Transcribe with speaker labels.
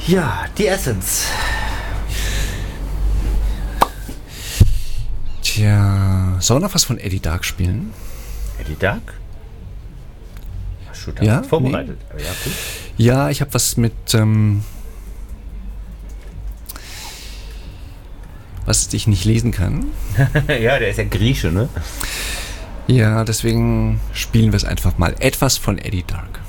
Speaker 1: Ja, die Essence.
Speaker 2: Tja, soll noch was von Eddie Dark spielen?
Speaker 1: Eddie Dark? Hast du da
Speaker 2: Ja,
Speaker 1: was vorbereitet? Nee. Ja, gut.
Speaker 2: Ja, ich habe was mit, was ich nicht lesen kann.
Speaker 1: Ja, der ist ja Grieche, ne?
Speaker 2: Ja, deswegen spielen wir es einfach mal. Etwas von Eddie Dark.